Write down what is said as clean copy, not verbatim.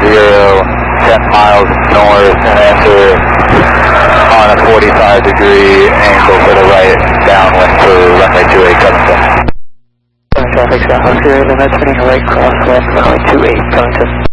10 miles north and enter on a 45-degree angle to the right, downwind for runway 28 Covington. Traffic South 0, limit turning right crosswind, runway 28 Covington.